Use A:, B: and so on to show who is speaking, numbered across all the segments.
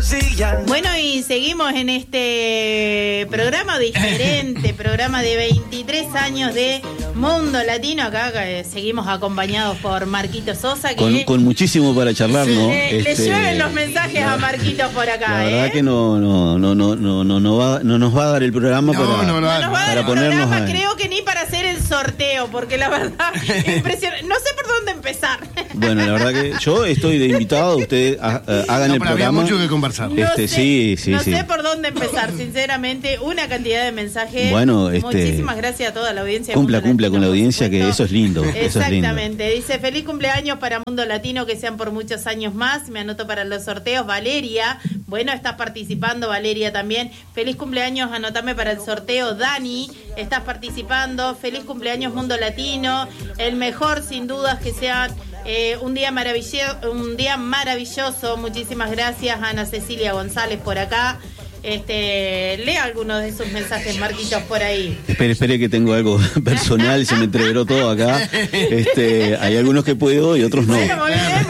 A: Bueno, y seguimos en este programa diferente, programa de 23 años de Mundo Latino. Acá seguimos acompañados por Marquito Sosa. Que
B: con muchísimo para charlar, ¿no?
A: Le llueven los mensajes a Marquito por acá.
B: La verdad que no nos va a dar el programa para ponernos a...
A: Creo que ni para hacer el sorteo, porque la verdad, impresionante. No sé por dónde empezar.
B: Bueno, la verdad que yo estoy de invitado, ustedes hagan el programa.
C: Había mucho que conversar.
A: No sé por dónde empezar, sinceramente, una cantidad de mensajes.
B: Bueno,
A: muchísimas gracias a toda la audiencia.
B: Cumpla con la audiencia, que eso es lindo.
A: Exactamente. Dice, feliz cumpleaños para Mundo Latino, que sean por muchos años más. Me anoto para los sorteos. Valeria, bueno, estás participando, Valeria también. Feliz cumpleaños, anotame para el sorteo. Dani, estás participando. Feliz cumpleaños Mundo Latino. El mejor, sin dudas, que sea un día maravilloso. Muchísimas gracias, Ana Cecilia González por acá. Lea algunos de sus mensajes, Marquitos, por ahí.
B: Espere que tengo algo personal, se me entreveró todo acá. Hay algunos que puedo y otros no.
A: Bueno, muy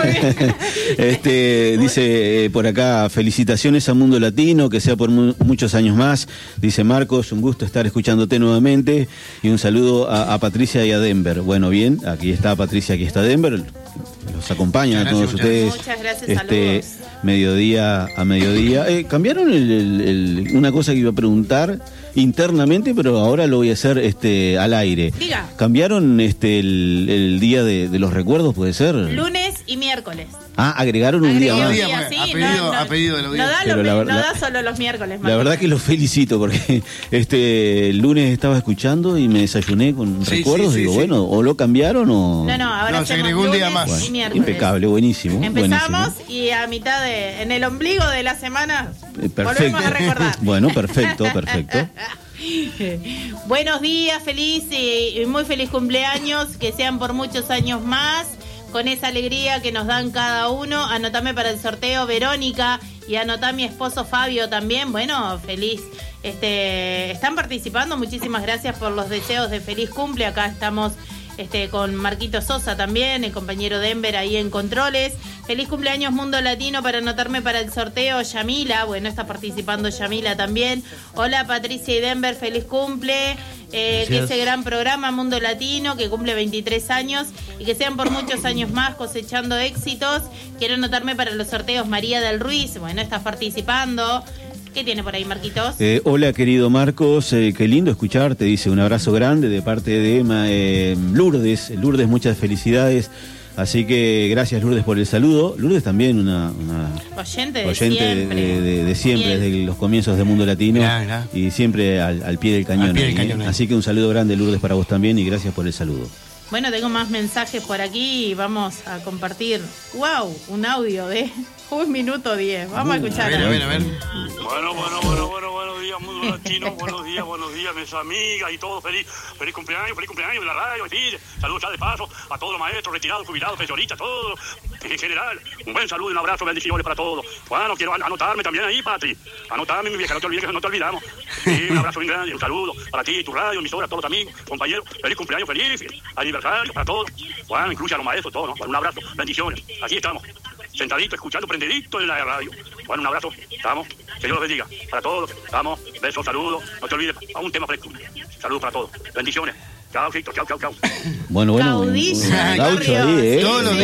A: bien.
B: Dice por acá, felicitaciones a Mundo Latino, que sea por muchos años más. Dice Marcos, un gusto estar escuchándote nuevamente. Y un saludo a Patricia y a Denver. Bueno, bien, aquí está Patricia, aquí está Denver. Los acompañan a todos ustedes.
A: Muchas gracias, saludos.
B: Mediodía a mediodía. Cambiaron una cosa que iba a preguntar internamente, pero ahora lo voy a hacer al aire.
A: Diga.
B: ¿Cambiaron el día de los recuerdos, puede ser?
A: Lunes y miércoles.
B: Agregaron un día más.
A: Sí,
C: a pedido de la audiencia.
A: No da solo los miércoles.
B: La verdad que los felicito, porque el lunes estaba escuchando y me desayuné con recuerdos. Digo, bueno, o lo cambiaron o...
A: ahora
C: se agregó un día más.
B: Bueno, impecable, buenísimo.
A: Empezamos
B: buenísimo.
A: Y a mitad en el ombligo de la semana
B: perfecto.
A: Volvemos a recordar.
B: Bueno, perfecto.
A: Buenos días, feliz y muy feliz cumpleaños, que sean por muchos años más, con esa alegría que nos dan cada uno. Anotame para el sorteo, Verónica, y anotá a mi esposo Fabio también. Bueno, feliz. Están participando, muchísimas gracias por los deseos de feliz cumple. Acá estamos con Marquito Sosa también, el compañero Denver ahí en controles. Feliz cumpleaños Mundo Latino, para anotarme para el sorteo, Yamila. Bueno, está participando Yamila también. Hola Patricia y Denver, feliz cumple. Que ese gran programa Mundo Latino, que cumple 23 años y que sean por muchos años más, cosechando éxitos. Quiero anotarme para los sorteos, María del Ruiz. Bueno, estás participando. ¿Qué tiene por ahí, Marquitos?
B: Hola, querido Marcos, qué lindo escucharte, dice, un abrazo grande de parte de Lourdes. Lourdes, muchas felicidades. Así que gracias, Lourdes, por el saludo. Lourdes también una
A: oyente
B: de siempre, desde los comienzos de Mundo Latino.
C: Mirá.
B: Y siempre al pie del cañón. Así que un saludo grande, Lourdes, para vos también y gracias por el saludo.
A: Bueno, tengo más mensajes por aquí y vamos a compartir. ¡Wow! Un audio de 1 minuto 10. Vamos a escuchar.
C: A ver.
D: Bueno, buenos días, Mundo Latino. Buenos días, mis amigas y todo. Feliz cumpleaños de la radio. Saludos ya de paso a todos los maestros, retirados, jubilados, pensionistas, todos. En general, un buen saludo y un abrazo, bendiciones para todos. Bueno, quiero anotarme también ahí, Patri. Anotarme, mi vieja, no te olvides que no te olvidamos. Sí, un abrazo bien grande, un saludo para ti, tu radio, emisora, todos los amigos, compañeros. Feliz cumpleaños, feliz aniversario para todos. Bueno, incluye a los maestros, todos, ¿no? Bueno, un abrazo, bendiciones. Aquí estamos, sentadito, escuchando, prendidito en la radio. Bueno, un abrazo, estamos. Que Dios los bendiga para todos. Estamos, besos, saludos. No te olvides, a un tema fresco. Saludos para todos. Bendiciones. Chao, Víctor, chao.
B: Bueno,
A: Caudillo,
B: gaucho ahí,
C: Todos los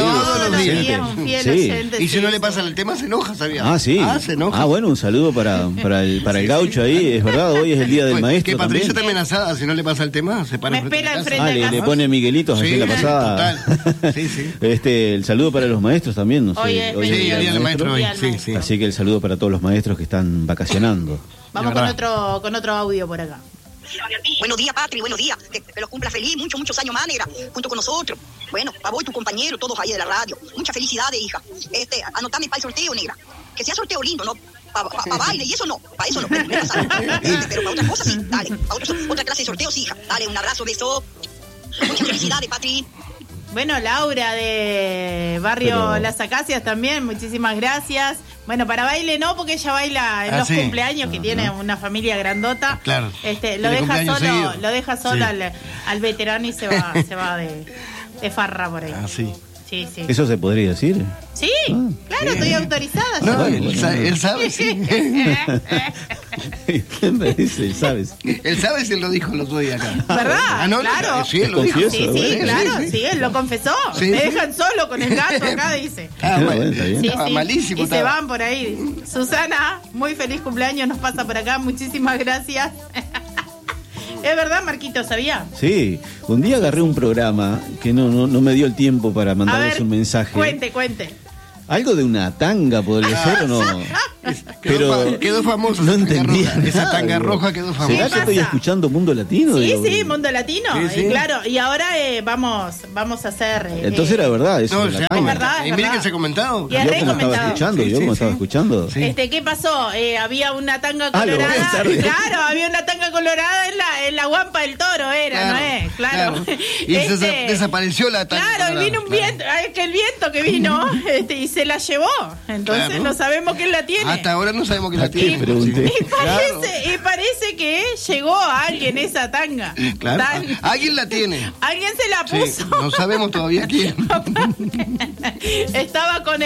C: días.
A: Un fiel
B: Sí.
A: oyente,
C: Y si no le pasa el tema, se enoja, ¿sabía?
B: Sí.
C: Se enoja.
B: Bueno, un saludo para el gaucho ahí. Es verdad, hoy es el día del maestro.
C: Que Patricia está
B: también.
C: amenazada, si no le pasa el tema, se para
A: Me espera enfrente de casa.
B: Le pone Miguelitos así en la pasada.
C: Total. Sí.
B: El saludo para los maestros también, no sé.
A: Hoy es
B: el
C: el día del maestro hoy. Sí.
B: Así que el saludo para todos los maestros que están vacacionando.
A: Vamos con otro audio por acá.
E: Buenos días, Patri, buenos días. Que los cumpla feliz, muchos años más, negra, junto con nosotros. Bueno, para vos y tu compañero, todos ahí de la radio. Muchas felicidades, hija. Anotame para el sorteo, negra. Que sea sorteo lindo, ¿no? Para baile y eso no. Para eso no. Pero para otras cosas sí. Dale. Para otra clase de sorteos, hija. Dale, un abrazo, beso. Muchas felicidades, Patri.
A: Bueno, Laura de Barrio Las Acacias también, muchísimas gracias. Bueno, para baile no, porque ella baila en los cumpleaños, que tiene una familia grandota.
C: Claro.
A: Lo deja solo al veterano y se va de farra por ahí.
C: Sí.
A: Sí, sí.
B: ¿Eso se podría decir?
A: Sí, claro, estoy autorizada.
C: No,
A: yo.
C: él sabe, sí.
B: Me dice, ¿sabes?
C: Él sabe si él lo dijo el otro día acá.
A: ¿Verdad?
C: Ah, no,
A: Claro.
C: Sí, él lo dijo.
B: Confieso.
A: Sí,
B: Bueno,
A: claro,
C: sí.
A: sí, él lo confesó.
C: Sí,
A: Me
C: sí.
A: dejan solo con el gato acá, dice.
C: Ah, bueno,
B: está bien.
A: Sí,
C: estaba
A: sí.
C: malísimo.
A: Y se van por ahí. Susana, muy feliz cumpleaños, nos pasa por acá. Muchísimas gracias. Es verdad, Marquito, ¿sabía?
B: Sí, un día agarré un programa que no me dio el tiempo para
A: A
B: mandarles
A: ver,
B: un mensaje.
A: cuente.
B: ¿Algo de una tanga podría ser o no?
C: Quedó famoso.
B: No
C: esa tanga
B: entendía
C: roja. Esa
B: nada,
C: tanga
B: digo.
C: roja quedó
B: ¿Será
C: famosa.
B: que estoy
A: pasa?
B: escuchando Mundo Latino?
A: Sí,
B: Digo,
A: sí, Mundo Latino.
C: Sí, sí.
A: Claro, y ahora vamos a hacer...
B: Entonces era verdad eso.
C: No,
B: de la
C: ya,
B: tanga.
A: verdad, es
C: y mire
A: verdad.
C: que se ha comentado.
A: Y es
B: Yo
A: re
B: como estaba
A: comentado.
B: escuchando,
C: Sí,
B: yo
C: sí,
B: como
C: sí.
B: estaba escuchando.
C: Sí.
A: ¿Qué pasó? Había una tanga
B: Ah, lo voy a
A: colorada.
B: estar de-
A: Claro, había una tanga colorada en la guampa del toro, era, ¿no es? Claro.
C: Y desapareció la tanga.
A: Claro, y
C: colorada.
A: vino un viento, que el viento que vino y se la llevó. Entonces
C: Claro.
A: no sabemos quién la tiene.
C: Hasta ahora no sabemos quién
B: ¿A
C: la
B: qué
C: tiene.
B: pregunté?
A: Y parece que llegó a alguien esa tanga.
C: Claro.
A: Tan-
C: Alguien la tiene.
A: Alguien se la
C: Sí,
A: puso.
C: no sabemos todavía quién.
A: Estaba con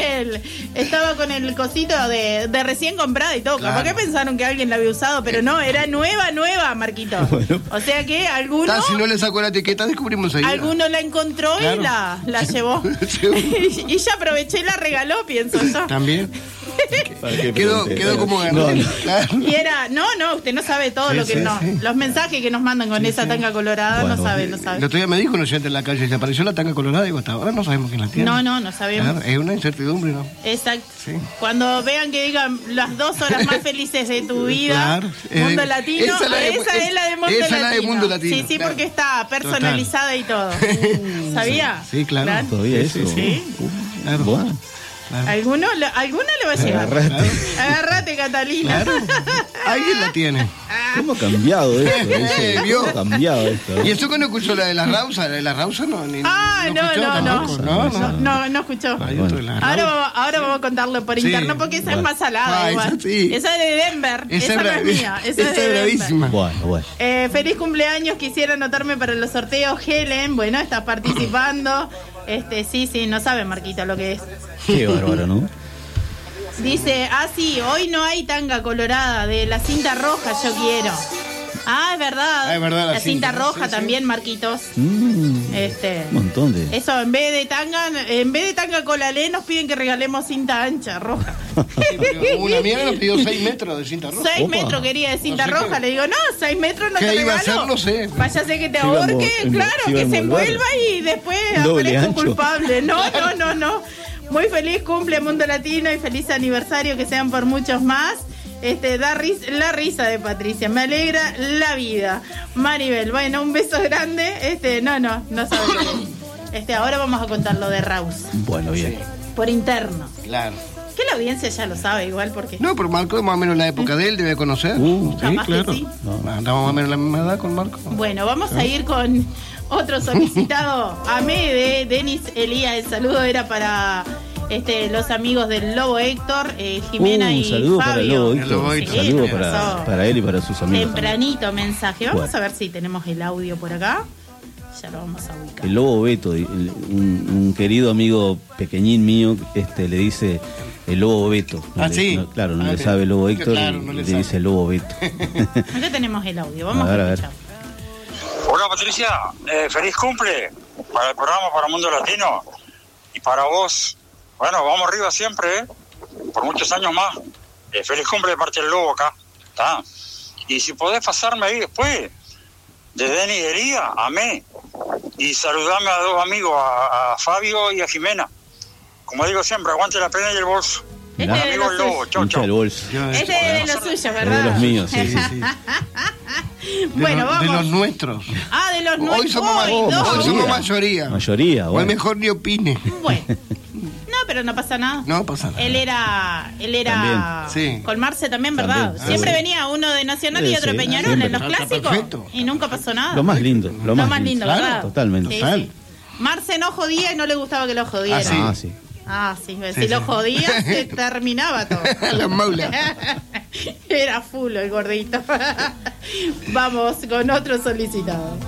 A: el cosito de recién comprada y todo.
C: Claro.
A: ¿Por qué pensaron que alguien la había usado? Pero no, era nueva, Marquito.
B: Bueno.
A: O sea que alguno
C: Si no le sacó la etiqueta, descubrimos ahí.
A: la encontró
C: Claro.
A: y la llevó.
C: Seguro.
A: Y ya aproveché y la regaló, pienso yo.
C: También.
B: ¿Para qué
C: Quedó
B: pregunté?
C: como
B: No,
C: ganado.
B: no.
C: Claro.
A: Y era, no, usted no sabe todo
C: Sí,
A: lo que
C: sí,
A: no.
C: sí.
A: Los mensajes que nos mandan con esa tanga colorada,
B: Bueno.
A: no sabe.
C: El otro día me dijo un oyente en la calle, se apareció la tanga colorada, digo, hasta ahora no sabemos quién la tiene.
A: No sabemos.
C: Claro, es una incertidumbre, ¿no?
A: Exacto.
C: Sí.
A: Cuando vean que digan las 2 horas más felices de tu vida,
C: Claro.
A: Mundo Latino,
C: Esa es la de-
A: es la de Mundo
C: esa
A: Latino.
C: es la de Mundo Latino,
A: Sí,
C: claro.
A: porque está personalizada y todo. ¿Sabía?
C: Sí, claro.
B: Todavía
C: Sí,
B: eso.
C: sí,
A: Sí.
C: Claro.
B: Bueno,
C: Claro.
A: ¿Alguno le va a llegar?
B: agarrate.
A: Agárrate, Catalina.
C: Claro. Alguien la tiene.
B: ¿Cómo ha cambiado esto?
C: ¿Vio?
B: ¿Cómo ha cambiado esto?
C: Y eso que no escuchó la de la Rausa no.
A: Ah,
C: escuchó tampoco.
A: no escuchó.
C: Hay otro de la
A: Ahora vamos a contarlo por
C: Sí.
A: interno porque esa es
B: Bueno.
A: más salada.
C: Ah,
A: igual.
C: esa sí.
A: Esa es de Denver. Esa no es mía. Esa es de Denver.
C: bravísima.
B: Bueno.
A: Feliz cumpleaños, quisiera anotarme para los sorteos. Helen, bueno, está participando. Sí, no sabe Marquito lo que es.
B: Qué bárbaro, ¿no?
A: Dice, sí, hoy no hay tanga colorada, de la cinta roja yo quiero. Es verdad.
C: Ah, es verdad, la
A: la cinta
C: cinta,
A: roja
C: sí, sí.
A: también, Marquitos.
B: Un montón de...
A: Eso, en vez de tanga colalé, nos piden que regalemos cinta ancha, roja.
C: Pero una amiga nos pidió 6 metros de cinta roja.
A: 6
B: Opa.
A: metros quería de cinta
C: No sé
A: roja.
C: qué-
A: Le digo, no, 6 metros no
C: ¿Qué
A: te
C: iba a
A: regalo.
C: hacer? No sé.
A: Váyase que te
B: Se iba a
A: ahorque,
B: envol-
A: claro,
B: se iba a
A: que se
B: envolver.
A: envuelva y después
B: Doble
A: aparezco
B: ancho.
A: culpable. No. Muy feliz cumple Mundo Latino y feliz aniversario, que sean por muchos más. La risa de Patricia, me alegra la vida. Maribel, bueno, un beso grande. No sabe lo que es. Ahora vamos a contar lo de Raus.
B: Bueno, bien.
A: Por interno.
C: Claro.
A: Que la audiencia ya lo sabe igual porque...
C: No, pero Marco es más o menos la época de él, debe conocer.
B: Sí,
A: capaz que sí.
C: Andamos más o menos la misma edad con Marco.
A: Bueno, vamos a ir con otro solicitado. Amé de Denis Elías. El saludo era para los amigos del Lobo Héctor, Jimena
B: Un
A: y
B: saludo
A: Fabio.
B: para el Lobo
C: El
B: Héctor.
C: Lobo
B: Un
C: Héctor.
B: saludo
A: Sí, pasó.
B: para él y para sus amigos.
A: Tempranito mensaje. Vamos
B: Bueno.
A: a ver si tenemos el audio por acá. Ya lo vamos a ubicar.
B: El Lobo Beto, un querido amigo pequeñín mío, le dice el Lobo Beto. No
C: Sí.
B: Claro, no le
C: Ok.
B: sabe el Lobo Héctor,
C: Claro, no
B: le
C: le sabe.
B: dice el Lobo Beto.
A: Acá tenemos el audio. Vamos
B: A ver, a ver.
A: escuchar.
D: Hola Patricia, feliz cumple para el programa, para Mundo Latino y para vos. Bueno, vamos arriba siempre, por muchos años más. Feliz cumple de parte del Lobo acá. ¿Tá? Y si podés pasarme ahí después, de Denis Elías, amé. Y saludame a 2 amigos, a Fabio y a Jimena. Como digo siempre, aguante la pena y el bolso.
B: Mirá.
A: Este es de
D: Amigo
A: los
D: el Lobo,
A: suyos.
D: chau,
B: Hincha del
D: chau.
B: bolso.
A: Este es de los suyos,
B: Es de
A: ¿verdad?
B: los míos, sí, sí.
A: Bueno,
C: de
A: vamos.
C: los nuestros.
A: De los nuestros.
C: Hoy somos,
A: dos.
C: hoy somos mayoría.
B: Mayoría,
C: O
B: bueno.
C: mejor ni opine.
A: Bueno. No, pero no pasa nada.
C: No pasa nada.
A: Él era
C: También. Sí.
A: con Marce también, ¿verdad?
B: También.
A: Siempre
B: Sí.
A: venía uno de Nacional y
B: Sí,
A: otro
B: sí,
A: Peñarol
B: siempre.
A: en los
C: Está
A: clásicos
C: perfecto.
A: y nunca pasó nada.
B: Lo más lindo.
A: Lo más lindo,
C: Claro,
A: ¿verdad?
B: totalmente.
A: Sí,
C: Total.
A: sí. Marce no jodía y no le gustaba que lo jodieran.
C: Sí.
B: Sí.
A: Si
C: Sí,
A: lo
C: sí.
A: jodía se terminaba todo.
C: La maula.
A: Era full el gordito. Vamos con otro solicitado.